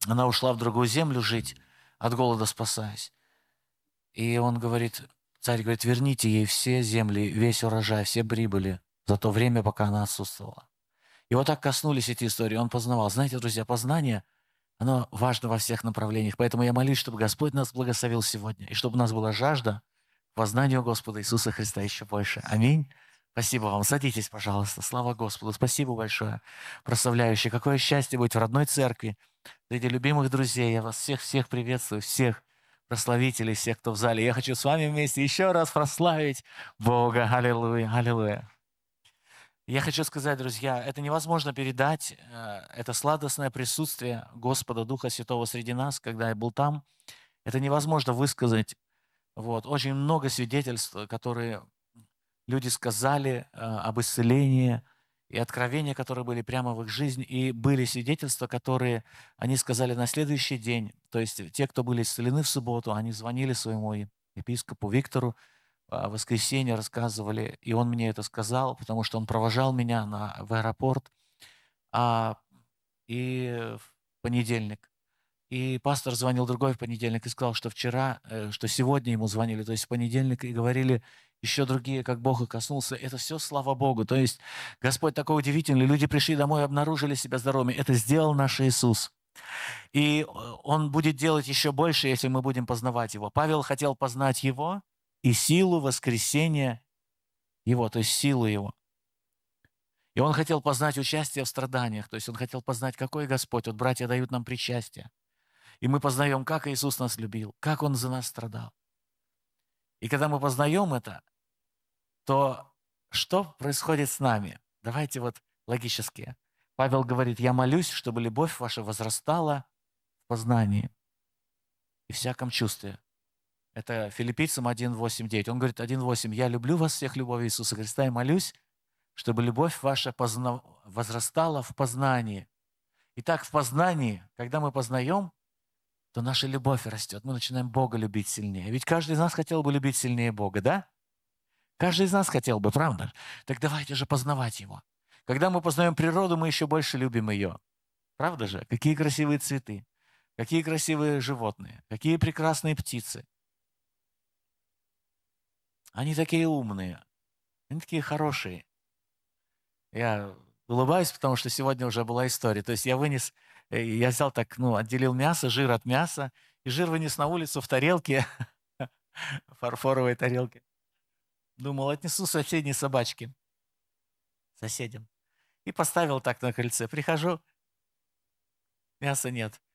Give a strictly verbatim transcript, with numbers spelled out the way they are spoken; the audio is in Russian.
Она ушла в другую землю жить, от голода спасаясь. И он говорит, царь говорит, верните ей все земли, весь урожай, все прибыли за то время, пока она отсутствовала. И вот так коснулись эти истории, он познавал. Знаете, друзья, познание, оно важно во всех направлениях. Поэтому я молюсь, чтобы Господь нас благословил сегодня, и чтобы у нас была жажда к познанию Господа Иисуса Христа еще больше. Аминь. Спасибо вам. Садитесь, пожалуйста. Слава Господу. Спасибо большое, прославляющий. Какое счастье быть в родной церкви, среди любимых друзей. Я вас всех-всех приветствую, всех прославителей, всех, кто в зале. Я хочу с вами вместе еще раз прославить Бога. Аллилуйя, аллилуйя. Я хочу сказать, друзья, это невозможно передать, э, это сладостное присутствие Господа Духа Святого среди нас, когда я был там. Это невозможно высказать. Вот. Очень много свидетельств, которые люди сказали э, об исцелении и откровения, которые были прямо в их жизни, и были свидетельства, которые они сказали на следующий день. То есть те, кто были исцелены в субботу, они звонили своему епископу Виктору, а, в воскресенье рассказывали, и он мне это сказал, потому что он провожал меня на, в аэропорт, а, и в понедельник. И пастор звонил другой в понедельник и сказал, что вчера, э, что сегодня ему звонили, то есть в понедельник, и говорили еще другие, как Бог их коснулся. Это все слава Богу. То есть Господь такой удивительный. Люди пришли домой, обнаружили себя здоровыми. Это сделал наш Иисус. И э, Он будет делать еще больше, если мы будем познавать Его. Павел хотел познать Его и силу воскресения Его, то есть силу Его. И он хотел познать участие в страданиях, то есть он хотел познать, какой Господь. Вот братья дают нам причастие. И мы познаем, как Иисус нас любил, как Он за нас страдал. И когда мы познаем это, то что происходит с нами? Давайте вот логически. Павел говорит, я молюсь, чтобы любовь ваша возрастала в познании и всяком чувстве. Это Филиппийцам один, восемь, девять. Он говорит, один, восемь, я люблю вас всех любовью Иисуса Христа и молюсь, чтобы любовь ваша позна... возрастала в познании. Итак, в познании, когда мы познаем, то наша любовь растет. Мы начинаем Бога любить сильнее. Ведь каждый из нас хотел бы любить сильнее Бога, да? Каждый из нас хотел бы, правда? Так давайте же познавать Его. Когда мы познаем природу, мы еще больше любим ее. Правда же? Какие красивые цветы, какие красивые животные, какие прекрасные птицы. Они такие умные, они такие хорошие. Я улыбаюсь, потому что сегодня уже была история. То есть я вынес, э, я взял так, ну, отделил мясо, жир от мяса, и жир вынес на улицу в тарелке, фарфоровой тарелке. Думал, отнесу соседней собачке, соседям. И поставил так на крыльце. Прихожу, мяса нет.